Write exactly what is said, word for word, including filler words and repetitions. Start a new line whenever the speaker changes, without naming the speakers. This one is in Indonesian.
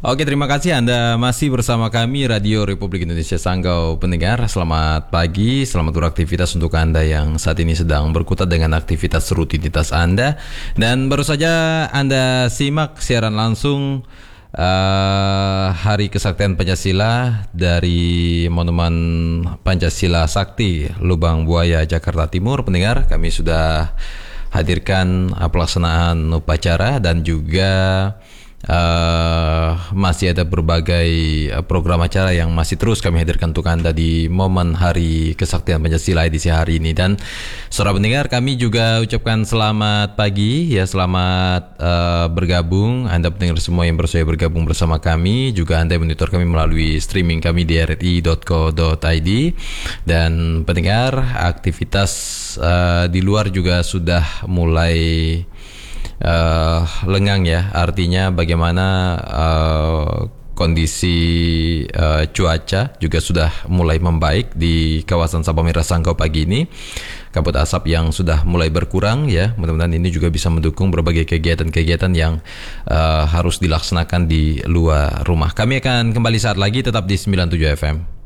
Oke, terima kasih Anda masih bersama kami Radio Republik Indonesia Sanggau pendengar. Selamat pagi, selamat beraktivitas untuk Anda yang saat ini sedang berkutat dengan aktivitas rutinitas Anda. Dan baru saja Anda simak siaran langsung uh, Hari Kesaktian Pancasila dari Monumen Pancasila Sakti Lubang Buaya, Jakarta Timur. Pendengar, kami sudah hadirkan uh, pelaksanaan upacara dan juga Uh, masih ada berbagai uh, program acara yang masih terus kami hadirkan untuk Anda di momen Hari Kesaktian Pancasila edisi hari ini. Dan saudara pendengar, kami juga ucapkan selamat pagi ya, selamat uh, bergabung Anda pendengar semua yang bersedia bergabung bersama kami. Juga Anda yang monitor kami melalui streaming kami di r r i dot co dot i d. Dan pendengar, aktivitas uh, di luar juga sudah mulai Uh, lengang ya, artinya bagaimana uh, kondisi uh, cuaca juga sudah mulai membaik di kawasan Sabah Merah Sanggau pagi ini. Kabut asap yang sudah mulai berkurang ya, mudah-mudahan ini juga bisa mendukung berbagai kegiatan-kegiatan yang uh, harus dilaksanakan di luar rumah. Kami akan kembali saat lagi, tetap di sembilan puluh tujuh F M.